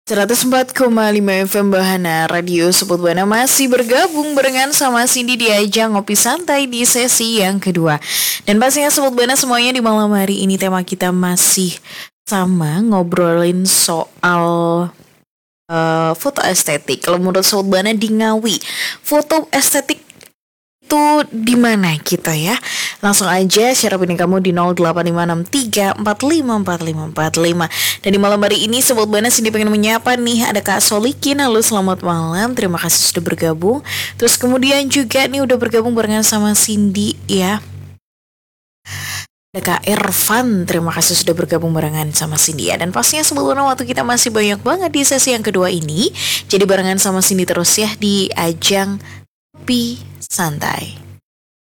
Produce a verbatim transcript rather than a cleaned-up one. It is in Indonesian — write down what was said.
seratus empat koma lima F M Bahana Radio Sebut Bana masih bergabung barengan sama Cindy di ajang Ngopi Santai di sesi yang kedua. Dan pastinya Sebut Bana semuanya di malam hari ini tema kita masih sama, ngobrolin soal uh, foto estetik. Kalau menurut Sebut Bana di Ngawi, foto estetik itu di mana kita ya? Langsung aja share opini kamu di nol delapan lima enam tiga empat lima empat lima empat lima. Dan di malam hari ini Sobat Bana Cindy pengen menyapa nih, ada Kak Solikin. Halo, selamat malam, terima kasih sudah bergabung. Terus kemudian juga nih udah bergabung barengan sama Cindy ya, ada Kak Irfan, terima kasih sudah bergabung barengan sama Cindy ya. Dan pastinya sebelumnya waktu kita masih banyak banget di sesi yang kedua ini, jadi barengan sama Cindy terus ya di ajang Ngopi Santai.